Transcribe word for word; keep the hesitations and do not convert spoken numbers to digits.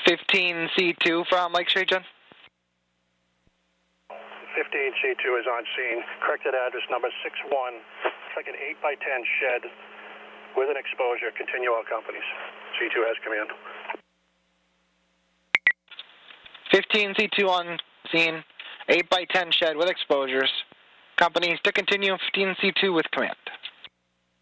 fifteen C two from Lakes Region. fifteen C two is on scene. Corrected address number six one. It's like an eight by ten shed with an exposure. Continue all companies. C two has command. fifteen C two on scene. eight by ten shed with exposures. Companies to continue. fifteen C two with command.